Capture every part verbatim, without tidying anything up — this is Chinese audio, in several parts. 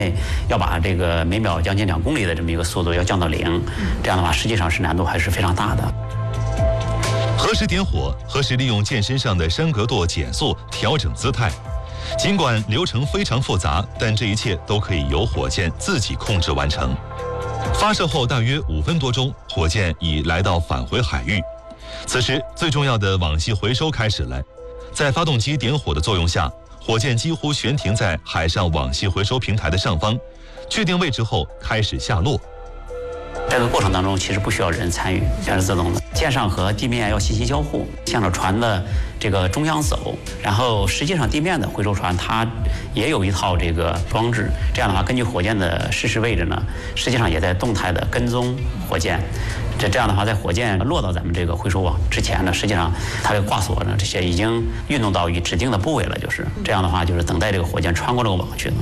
要把这个每秒将近两公里的这么一个速度要降到零，这样的话实际上是难度还是非常大的。 何时点火，何时利用舰身上的山格舵减速调整姿态，尽管流程非常复杂，但这一切都可以由火箭自己控制完成。发射后大约五分多钟，火箭已来到返回海域。此时最重要的网隙回收开始了，在发动机点火的作用下，火箭几乎悬停在海上网隙回收平台的上方，确定位置后开始下落。 这个过程当中其实不需要人参与，全是自动的。舰上和地面要信息交互，向着船的这个中央走，然后实际上地面的回收船它也有一套这个装置，这样的话根据火箭的实时位置呢，实际上也在动态的跟踪火箭。这这样的话，在火箭落到咱们这个回收网之前呢，实际上它的挂锁呢这些已经运动到与指定的部位了，就是这样的话，就是等待这个火箭穿过这个网去的。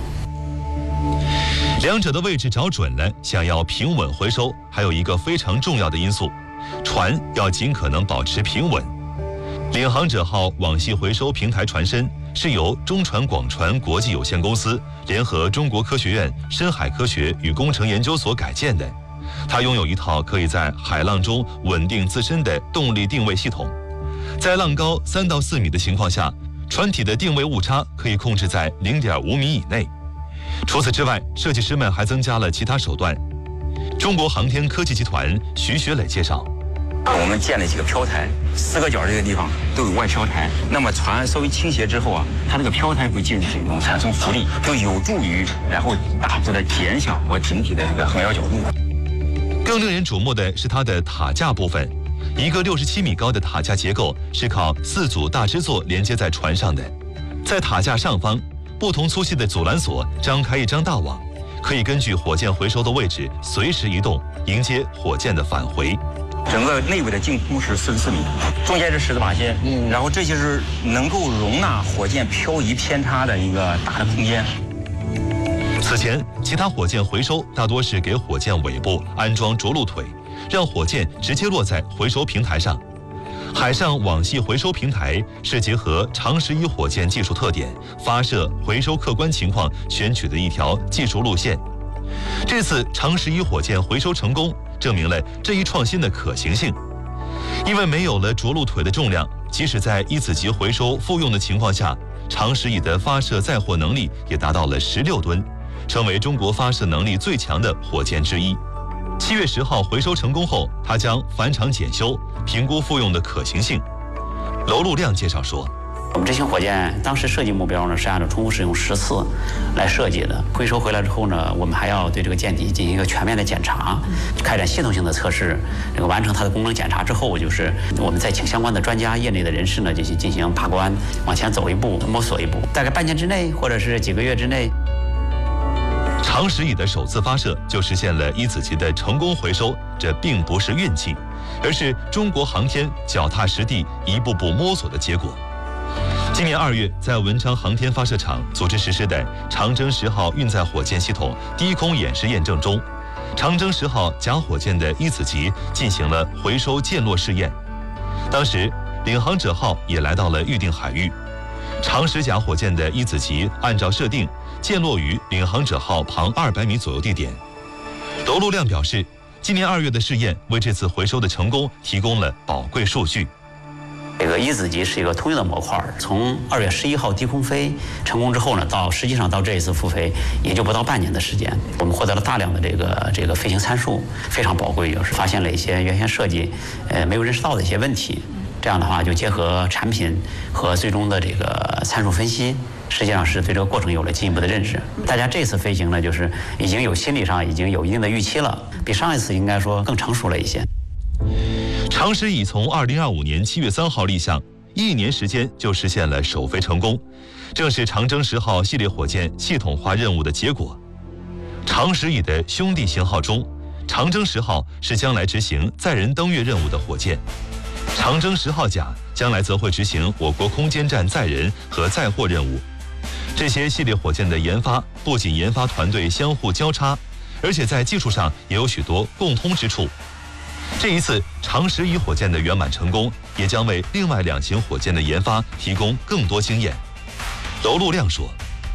两者的位置找准了，想要平稳回收，还有一个非常重要的因素，船要尽可能保持平稳。领航者号网隙回收平台船身是由中船广船国际有限公司联合中国科学院深海科学与工程研究所改建的，它拥有一套可以在海浪中稳定自身的动力定位系统，在浪高三到四米的情况下，船体的定位误差可以控制在零点五米以内。除此之外，设计师们还增加了其他手段。中国航天科技集团徐学磊介绍， 我们建了几个漂台，四个角这个地方都有外漂台。那么船稍微倾斜之后啊，它这个漂台会进入水中，产生浮力，就有助于然后大幅的减小我整体的这个横摇角度。 更令人瞩目的是它的塔架部分，一个六十七米高的塔架结构是靠四组大支座连接在船上的，在塔架上方，不同粗细的阻拦索张开一张大网，可以根据火箭回收的位置随时移动，迎接火箭的返回。 整个内部的净空是四十四米，中间是十字马线，嗯，然后这就是能够容纳火箭漂移偏差的一个大的空间。 此前，其他火箭回收大多是给火箭尾部安装着陆腿，让火箭直接落在回收平台上。海上网隙回收平台是结合长十一火箭技术特点、发射、回收客观情况选取的一条技术路线。这次长十一火箭回收成功，证明了这一创新的可行性。因为没有了着陆腿的重量，即使在一子级回收复用的情况下，长十一的发射载货能力也达到了十六吨，成为中国发射能力最强的火箭之一。七月十号回收成功后，它将返厂检修，评估复用的可行性。娄路亮介绍说， 我们这型火箭当时设计目标呢是按照重复使用十次来设计的。回收回来之后呢，我们还要对这个舰体进行一个全面的检查，开展系统性的测试。这个完成它的功能检查之后，就是我们再请相关的专家、业内的人士呢进行进行把关，往前走一步，摸索一步。大概半年之内，或者是几个月之内。 长十一的首次发射就实现了一子级的成功回收，这并不是运气，而是中国航天脚踏实地、一步步摸索的结果。今年二月，在文昌航天发射场组织实施的长征十号运载火箭系统低空演示验证中，长征十号假火箭的一子级进行了回收降落试验。当时，领航者号也来到了预定海域。长十甲火箭的一子级按照设定降落于领航者号旁二百米左右地点。娄路亮表示，今年二月的试验为这次回收的成功提供了宝贵数据。 这个一子级是一个通用的模块，从二月十一号低空飞成功之后呢，到实际上到这一次复飞也就不到半年的时间，我们获得了大量的这个这个飞行参数，非常宝贵，就是发现了一些原先设计呃没有认识到的一些问题。这样的话，就结合产品和最终的这个参数分析，实际上是对这个过程有了进一步的认识。大家这次飞行呢，就是已经有心理上已经有一定的预期了，比上一次应该说更成熟了一些。 长十乙从二零二五年七月三号立项，一年时间就实现了首飞成功，正是长征十号系列火箭系统化任务的结果。长十乙的兄弟型号中，长征十号是将来执行载人登月任务的火箭。长征十号甲将来则会执行我国空间站载人和载货任务。这些系列火箭的研发不仅研发团队相互交叉，而且在技术上也有许多共通之处。这一次长十一火箭的圆满成功，也将为另外两型火箭的研发提供更多经验。娄路亮说，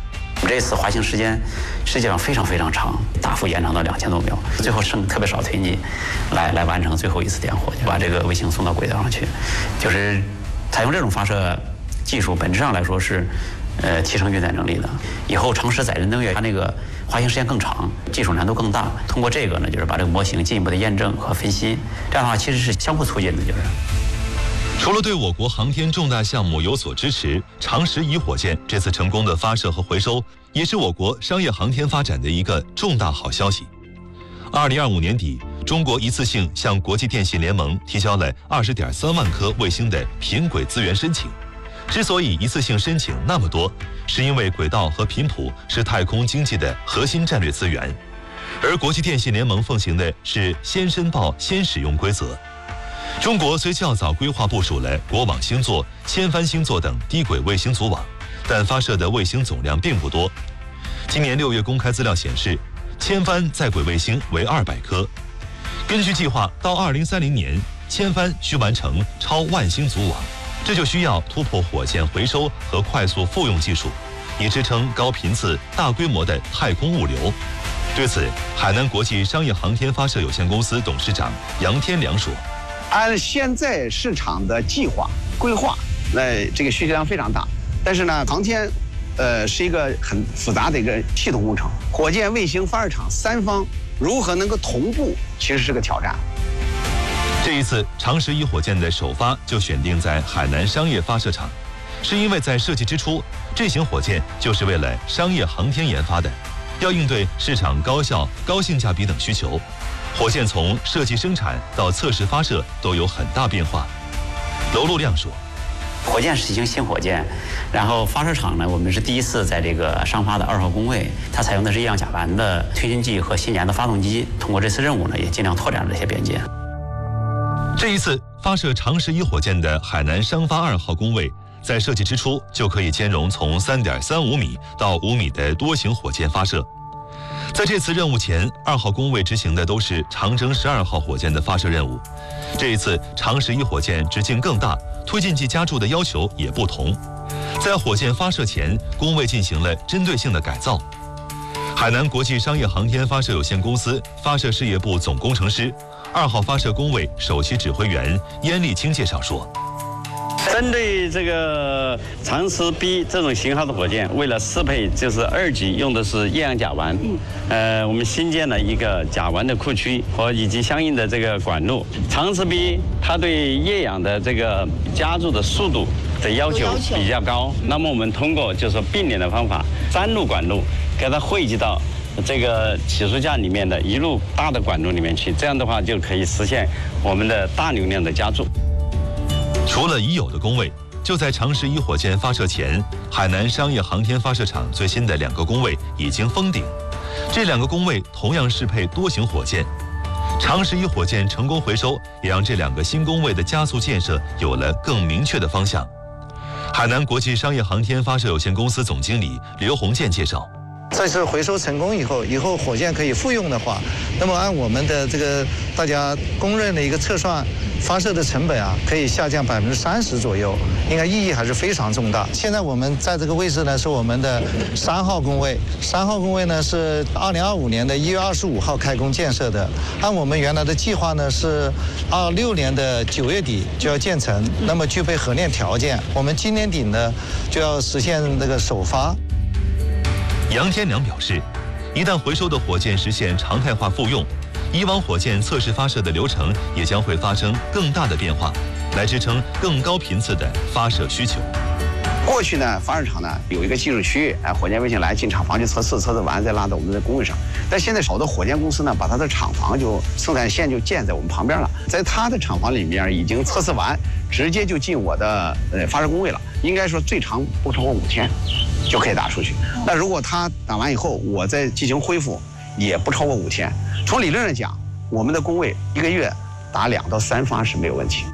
这次滑行时间实际上非常非常长，大幅延长到两千多秒，最后剩特别少推进来来完成最后一次点火，把这个卫星送到轨道上去。就是采用这种发射技术，本质上来说是呃提升运载能力的。以后长时载人登月，它那个滑行时间更长，技术难度更大。通过这个呢，就是把这个模型进一步的验证和分析，这样的话其实是相互促进的，就是。 除了对我国航天重大项目有所支持，长时一火箭这次成功的发射和回收，也是我国商业航天发展的一个重大好消息。二零二五年底，中国一次性向国际电信联盟提交了二十点三万颗卫星的频轨资源申请。之所以一次性申请那么多，是因为轨道和频谱是太空经济的核心战略资源，而国际电信联盟奉行的是先申报先使用规则。中国虽较早规划部署了国网星座、千帆星座等低轨卫星组网，但发射的卫星总量并不多。今年六月公开资料显示，千帆在轨卫星为二百颗。根据计划，到二零三零年，千帆需完成超万星组网，这就需要突破火箭回收和快速复用技术，以支撑高频次、大规模的太空物流。对此，海南国际商业航天发射有限公司董事长杨天良说。 按现在市场的计划规划，那这个需求量非常大。但是呢，航天，呃，是一个很复杂的一个系统工程。火箭、卫星、发射场三方如何能够同步，其实是个挑战。 这一次长时一火箭的首发就选定在海南商业发射场，是因为在设计之初，这型火箭就是为了商业航天研发的，要应对市场高效、高性价比等需求。火箭从设计生产到测试发射都有很大变化。娄路亮说， 火箭是一型新火箭，然后发射场呢，我们是第一次在这个商发的二号工位，它采用的是液氧甲烷的推进剂和新研的发动机。通过这次任务呢，也尽量拓展了这些边界。 这一次发射长时一火箭的海南商发二号工位，在设计之初就可以兼容从 三点三五米到五米的多型火箭发射。在这次任务前，二号工位执行的都是长征十二号火箭的发射任务。这一次长时一火箭直径更大，推进剂加注的要求也不同。在火箭发射前，工位进行了针对性的改造。海南国际商业航天发射有限公司发射事业部总工程师、二号发射工位首席指挥员燕立清介绍说。 针对这个长时 B 这种型号的火箭，为了适配就是二级用的是液氧甲烷，呃，我们新建了一个甲烷的库区和以及相应的这个管路。长时 B 它对液氧的这个加注的速度的要求比较高，那么我们通过就是并联的方法，三路管路给它汇集到这个起诉架里面的一路大的管路里面去，这样的话就可以实现我们的大流量的加注。 除了已有的工位，就在长时一火箭发射前，海南商业航天发射场最新的两个工位已经封顶。这两个工位同样适配多型火箭。长时一火箭成功回收，也让这两个新工位的加速建设有了更明确的方向。海南国际商业航天发射有限公司总经理刘洪建介绍。 这次回收成功以后，以后火箭可以复用的话，那么按我们的这个大家公认的一个测算，发射的成本啊，可以下降百分之三十左右，应该意义还是非常重大。现在我们在这个位置呢，是我们的三号工位，三号工位呢是二零二五年的一月二十五号开工建设的，按我们原来的计划呢是二六年的九月底就要建成，那么具备核电条件，我们今年底呢就要实现这个首发。 杨天良表示，一旦回收的火箭实现常态化复用，以往火箭测试发射的流程也将会发生更大的变化，来支撑更高频次的发射需求。 过去呢，发射场呢有一个技术区域，哎，火箭卫星来进厂房去测试，测试完再拉到我们的工位上。但现在好多火箭公司呢，把它的厂房就生产线就建在我们旁边了，在它的厂房里面已经测试完，直接就进我的呃发射工位了。应该说最长不超过五天就可以打出去。那如果它打完以后，我再进行恢复，也不超过五天。从理论上讲，我们的工位一个月打两到三发是没有问题。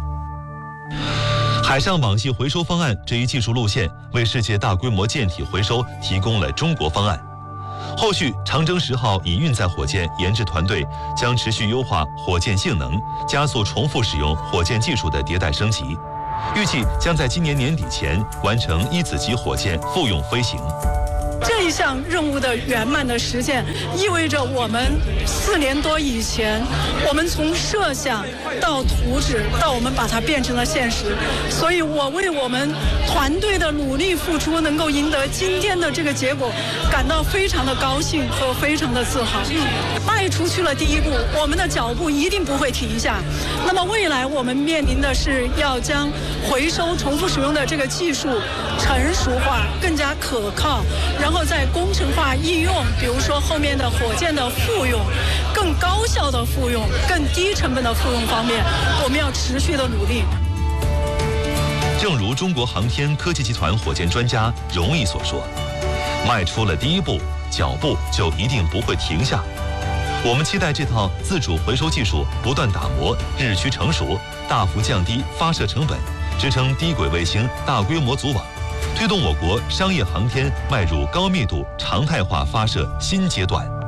海上网系回收方案这一技术路线，为世界大规模舰体回收提供了中国方案。后续长征十号乙运载火箭研制团队将持续优化火箭性能，加速重复使用火箭技术的迭代升级，预计将在今年年底前完成一子级火箭复用飞行。 这一项任务的圆满的实现，意味着我们四年多以前，我们从设想到图纸，到我们把它变成了现实。所以我为我们团队的努力付出，能够赢得今天的这个结果，感到非常的高兴和非常的自豪。迈出去了第一步，我们的脚步一定不会停下。那么未来我们面临的是要将回收重复使用的这个技术成熟化，更加可靠，然后在工程化应用，比如说后面的火箭的复用，更高效的复用，更低成本的复用方面，我们要持续的努力。 正如中国航天科技集团火箭专家荣毅所说，迈出了第一步，脚步就一定不会停下。我们期待这套自主回收技术不断打磨，日趋成熟，大幅降低发射成本，支撑低轨卫星大规模组网，推动我国商业航天迈入高密度常态化发射新阶段。